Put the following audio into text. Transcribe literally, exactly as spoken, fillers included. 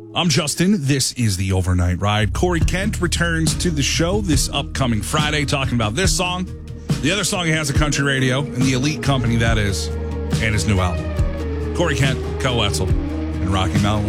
I'm Justin. This is the Overnight Ride. Corey Kent returns to the show this upcoming Friday talking about this song, the other song he has at Country Radio, and the elite company that is, and his new album. Corey Kent, Co Wetzel, and Rocky Mountain